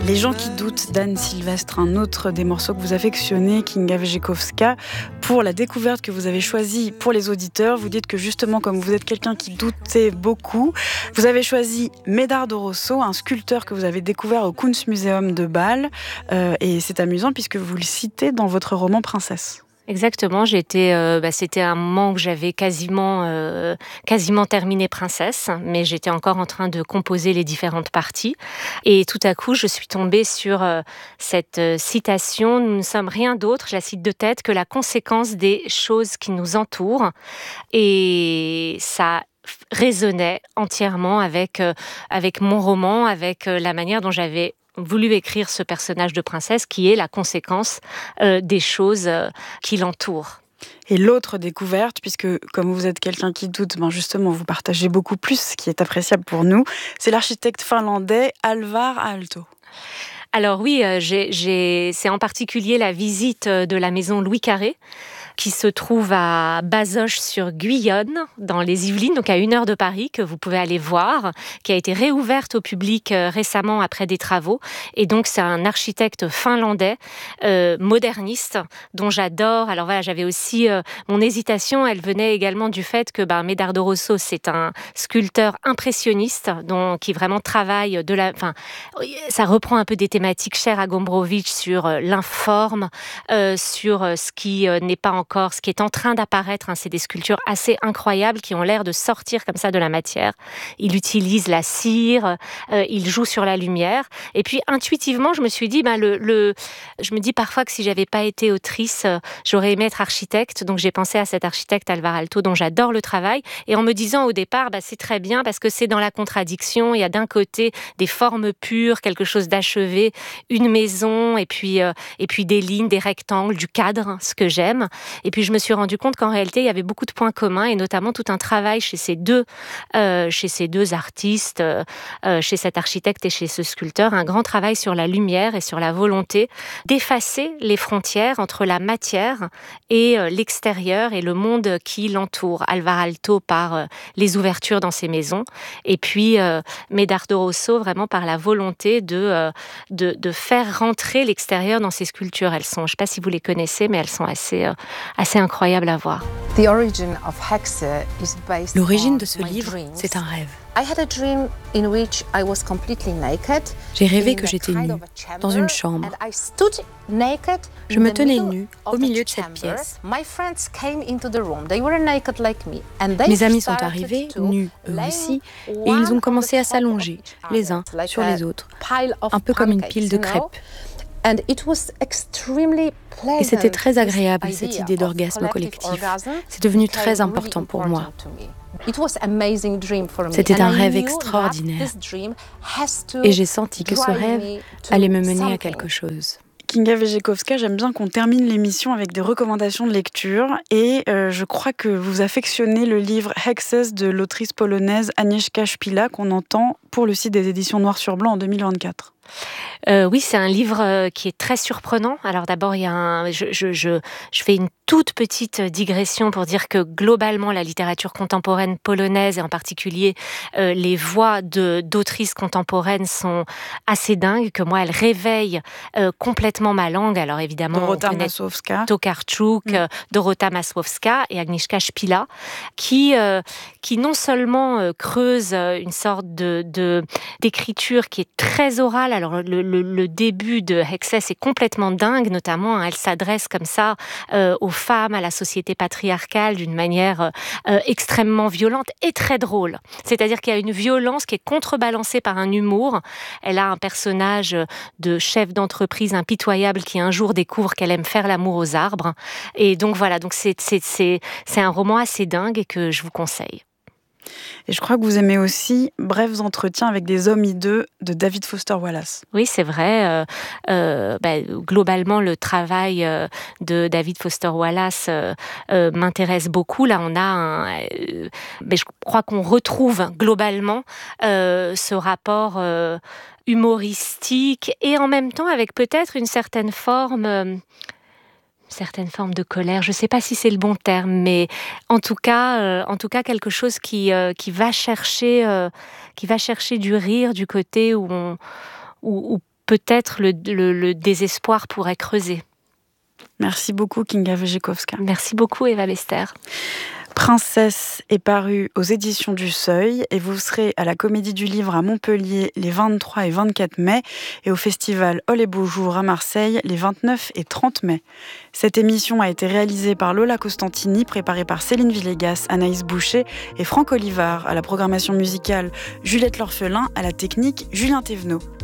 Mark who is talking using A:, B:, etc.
A: Les gens qui doutent d'Anne Sylvestre, un autre des morceaux que vous affectionnez, Kinga Wierzchowska. Pour la découverte que vous avez choisie pour les auditeurs, vous dites que justement, comme vous êtes quelqu'un qui doutait beaucoup, vous avez choisi Medardo Rosso, un sculpteur que vous avez découvert au Kunstmuseum de Bâle. Et c'est amusant puisque vous le citez dans votre roman Princesse.
B: Exactement, c'était un moment où j'avais quasiment terminé Princesse, mais j'étais encore en train de composer les différentes parties. Et tout à coup, je suis tombée sur cette citation « Nous ne sommes rien d'autre », je la cite de tête, que la conséquence des choses qui nous entourent. Et ça résonnait entièrement avec mon roman, avec la manière dont j'avais voulu écrire ce personnage de princesse qui est la conséquence des choses qui l'entourent.
A: Et l'autre découverte, puisque comme vous êtes quelqu'un qui doute, justement vous partagez beaucoup plus, ce qui est appréciable pour nous, c'est l'architecte finlandais Alvar Aalto.
B: Alors oui, c'est en particulier la visite de la maison Louis Carré, qui se trouve à Bazoches-sur-Guyonne, dans les Yvelines, donc à 1 heure de Paris, que vous pouvez aller voir, qui a été réouverte au public récemment après des travaux. Et donc, c'est un architecte finlandais, moderniste, dont j'adore. Alors voilà, j'avais aussi mon hésitation, elle venait également du fait que Medardo Rosso, c'est un sculpteur impressionniste, qui vraiment travaille ça reprend un peu des thématiques chères à Gombrowicz sur l'informe, sur ce qui n'est pas encore, ce qui est en train d'apparaître. C'est des sculptures assez incroyables qui ont l'air de sortir comme ça de la matière. Il utilise la cire, il joue sur la lumière. Et puis intuitivement, je me suis dit, je me dis parfois que si j'avais pas été autrice, j'aurais aimé être architecte. Donc j'ai pensé à cet architecte Alvar Aalto dont j'adore le travail. Et en me disant au départ, c'est très bien parce que c'est dans la contradiction. Il y a d'un côté des formes pures, quelque chose d'achevé, une maison, et puis des lignes, des rectangles, du cadre, ce que j'aime. Et puis je me suis rendu compte qu'en réalité il y avait beaucoup de points communs et notamment tout un travail chez ces deux artistes, chez cet architecte et chez ce sculpteur, un grand travail sur la lumière et sur la volonté d'effacer les frontières entre la matière et l'extérieur et le monde qui l'entoure. Alvar Aalto par les ouvertures dans ses maisons et puis Medardo Rosso vraiment par la volonté de faire rentrer l'extérieur dans ses sculptures. Elles sont, je ne sais pas si vous les connaissez, mais elles sont assez incroyable à voir.
C: L'origine de ce livre, c'est un rêve. J'ai rêvé que j'étais nue, dans une chambre. Je me tenais nue au milieu de cette pièce. Mes amis sont arrivés, nus eux aussi, et ils ont commencé à s'allonger, les uns sur les autres, un peu comme une pile de crêpes. Et c'était très agréable, cette idée d'orgasme collectif. C'est devenu très important pour moi. C'était un rêve extraordinaire. Et j'ai senti que ce rêve allait me mener à quelque chose.
A: Kinga Wierzchowska, j'aime bien qu'on termine l'émission avec des recommandations de lecture. Et je crois que vous affectionnez le livre Hexes de l'autrice polonaise Agnieszka Szpila, qu'on entend pour le site des éditions Noir sur Blanc en 2024.
B: Oui, c'est un livre qui est très surprenant. Alors d'abord, je fais une toute petite digression pour dire que globalement, la littérature contemporaine polonaise, et en particulier les voix d'autrices contemporaines sont assez dingues, que moi, elles réveillent complètement ma langue. Alors évidemment,
A: Dorota Masłowska,
B: Tokarczuk, Dorota Masłowska et Agnieszka Szpila, qui non seulement creusent une sorte d'écriture qui est très orale. Alors le début de Hexes est complètement dingue, notamment elle s'adresse comme ça aux femmes, à la société patriarcale d'une manière extrêmement violente et très drôle. C'est-à-dire qu'il y a une violence qui est contrebalancée par un humour. Elle a un personnage de chef d'entreprise impitoyable qui un jour découvre qu'elle aime faire l'amour aux arbres. Et donc voilà, donc c'est un roman assez dingue et que je vous conseille.
A: Et je crois que vous aimez aussi Brefs entretiens avec des hommes hideux de David Foster Wallace.
B: Oui, c'est vrai. Globalement, le travail de David Foster Wallace m'intéresse beaucoup. Là, je crois qu'on retrouve globalement ce rapport humoristique et en même temps avec peut-être une certaine forme de colère. Je ne sais pas si c'est le bon terme, mais en tout cas quelque chose qui va chercher du rire du côté où peut-être le désespoir pourrait creuser.
A: Merci beaucoup, Kinga Wojciechowska.
B: Merci beaucoup, Eva Lester.
A: Princesse est paru aux éditions du Seuil et vous serez à la Comédie du Livre à Montpellier les 23 et 24 mai et au festival Ol et Beaux Jours à Marseille les 29 et 30 mai. Cette émission a été réalisée par Lola Costantini, préparée par Céline Villegas, Anaïs Boucher et Franck Olivard, à la programmation musicale Juliette L'Orphelin, à la technique Julien Thévenot.